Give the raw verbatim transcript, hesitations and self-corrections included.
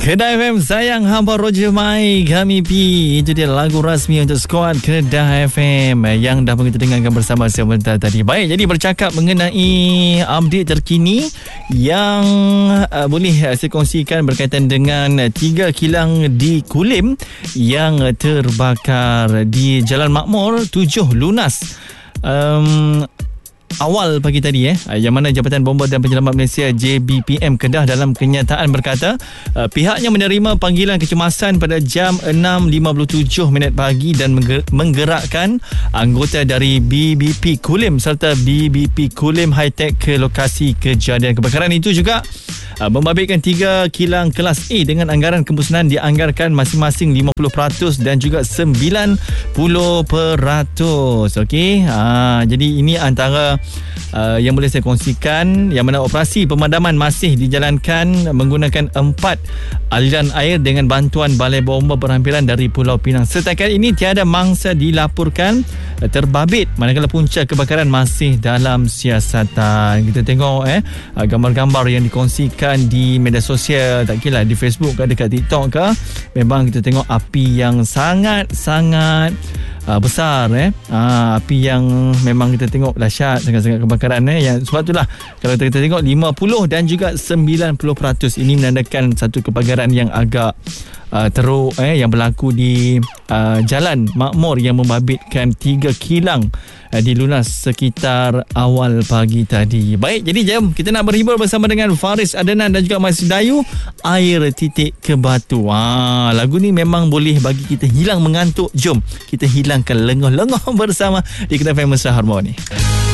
Kedah F M sayang hamba Roger Mai kami pi. Itu dia lagu rasmi untuk skuad Kedah F M yang dah kita dengarkan bersama sebentar tadi. Baik, jadi bercakap mengenai update terkini yang uh, boleh uh, saya kongsikan berkaitan dengan uh, tiga kilang di Kulim yang uh, terbakar di Jalan Makmur tujuh lunas. Um, Awal pagi tadi eh yang mana Jabatan Bomba dan Penyelamat Malaysia J B P M Kedah dalam kenyataan berkata uh, pihaknya menerima panggilan kecemasan pada jam enam lima puluh tujuh minit pagi dan menggerakkan anggota dari B B P Kulim serta B B P Kulim High Tech ke lokasi kejadian kebakaran itu juga. Uh, membabitkan tiga kilang kelas A dengan anggaran kemusnahan dianggarkan masing-masing lima puluh peratus dan juga sembilan puluh peratus. Okey. Uh, jadi ini antara uh, yang boleh saya kongsikan, yang mana operasi pemadaman masih dijalankan menggunakan empat aliran air dengan bantuan balai bomba berhampiran dari Pulau Pinang. Setakat ini tiada mangsa dilaporkan uh, terbabit, manakala punca kebakaran masih dalam siasatan. Kita tengok eh uh, gambar-gambar yang dikongsikan di media sosial, tak kira di Facebook ke dekat TikTok ke, memang kita tengok api yang sangat-sangat uh, besar eh uh, api yang memang kita tengok dahsyat sangat-sangat kebakaran eh yang sebab itulah kalau kita tengok lima puluh dan juga sembilan puluh peratus ini menandakan satu kebakaran yang agak Uh, teruk eh yang berlaku di uh, Jalan Makmur yang membabitkan tiga kilang uh, di lunas sekitar awal pagi tadi. Baik, jadi jom kita nak berhibur bersama dengan Faris Adenan dan juga Mas Dayu, Air Titik ke Batu. Ah, lagu ni memang boleh bagi kita hilang mengantuk. Jom kita hilangkan lengah-lengah bersama di Kedah F M Mesra Harmoni.